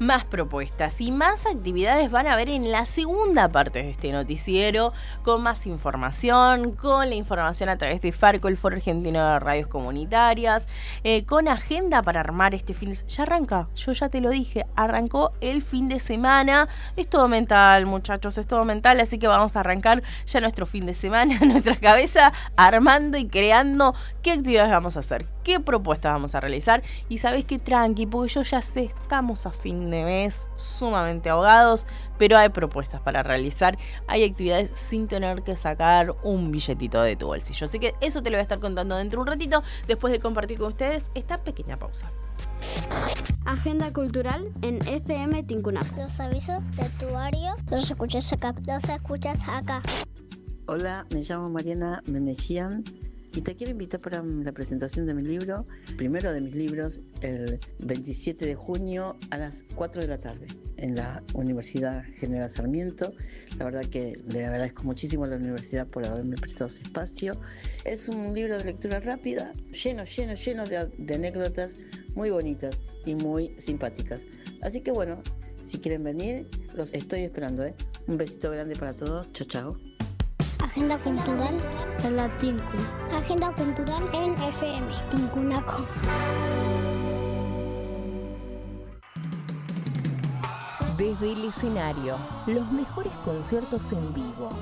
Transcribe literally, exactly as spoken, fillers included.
más propuestas y más actividades van a haber en la segunda parte de este noticiero, con más información, con la información a través de Farco, el Foro Argentino de Radios Comunitarias, eh, con agenda para armar este fin de semana. Ya arranca, yo ya te lo dije, arrancó el fin de semana. Es todo mental, muchachos, es todo mental, así que vamos a arrancar ya nuestro fin de semana, nuestra cabeza, armando y creando qué actividades vamos a hacer, qué propuestas vamos a realizar. Y sabés qué, tranqui, porque yo ya sé, estamos a fin de mes, sumamente ahogados, pero hay propuestas para realizar, hay actividades sin tener que sacar un billetito de tu bolsillo. Así que eso te lo voy a estar contando dentro de un ratito, después de compartir con ustedes esta pequeña pausa. Agenda cultural en F M Tincunaco. Los avisos de tu área los escuchas acá. Los escuchas acá. Hola, me llamo Mariana Menegian y te quiero invitar para la presentación de mi libro, primero de mis libros, el veintisiete de junio a las cuatro de la tarde en la Universidad General Sarmiento. La verdad que le agradezco muchísimo a la universidad por haberme prestado ese espacio. Es un libro de lectura rápida, lleno, lleno, lleno de, de anécdotas muy bonitas y muy simpáticas. Así que bueno, si quieren venir, los estoy esperando, ¿eh? Un besito grande para todos. Chao, chao. Agenda cultural en la Tinku. Agenda cultural en F M Tincunaco. Desde el escenario, los mejores conciertos en vivo,